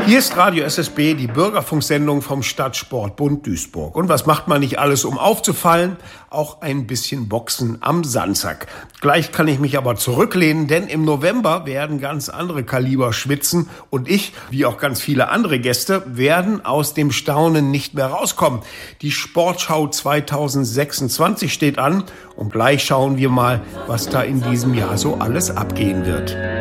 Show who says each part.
Speaker 1: Hier ist Radio SSB, die Bürgerfunksendung vom Stadtsportbund Duisburg. Und was macht man nicht alles, um aufzufallen? Auch ein bisschen Boxen am Sandsack. Gleich kann ich mich aber zurücklehnen, denn im November werden ganz andere Kaliber schwitzen und ich, wie auch ganz viele andere Gäste, werden aus dem Staunen nicht mehr rauskommen. Die Sportschau 2026 steht an und gleich schauen wir mal, was da in diesem Jahr so alles abgehen wird.